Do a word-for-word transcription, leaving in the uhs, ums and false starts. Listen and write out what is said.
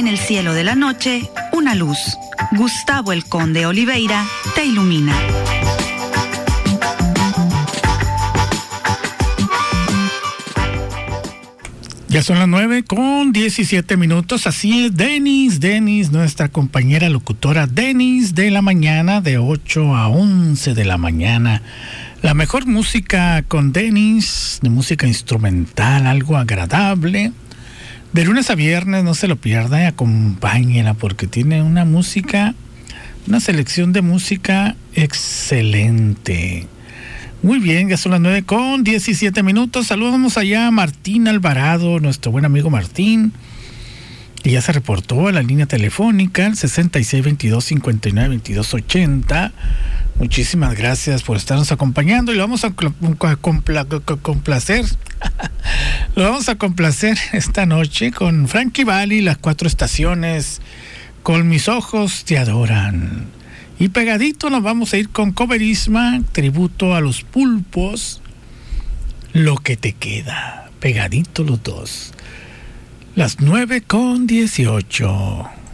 En el cielo de la noche, una luz. Gustavo el Conde Oliveira te ilumina. Ya son las nueve con diecisiete minutos, así es, Denis, Denis, nuestra compañera locutora Denis de la mañana, de ocho a once de la mañana. La mejor música con Denis, de música instrumental, algo agradable. De lunes a viernes, no se lo pierda y acompáñela porque tiene una música, una selección de música excelente. Muy bien, ya son las nueve con diecisiete minutos. Saludamos allá a Martín Alvarado, nuestro buen amigo Martín, que ya se reportó a la línea telefónica, el sesenta y seis veintidós cincuenta y nueve veintidós ochenta. Muchísimas gracias por estarnos acompañando y lo vamos a complacer. Lo vamos a complacer esta noche con Frankie Valli, Las Cuatro Estaciones, Con Mis Ojos Te Adoran. Y pegadito nos vamos a ir con Coverisma, tributo a los Pulpos, Lo que te queda. Pegadito los dos. Las nueve con dieciocho.